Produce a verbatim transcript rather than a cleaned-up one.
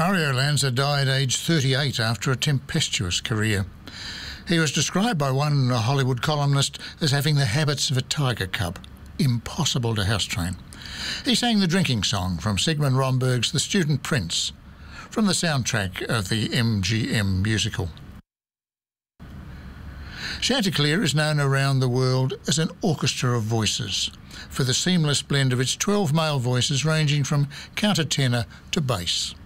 Mario Lanza died aged thirty-eight after a tempestuous career. He was described by one Hollywood columnist as having the habits of a tiger cub, impossible to house-train. He sang the drinking song from Sigmund Romberg's The Student Prince, from the soundtrack of the M G M musical. Chanticleer is known around the world as an orchestra of voices, for the seamless blend of its twelve male voices ranging from countertenor to bass.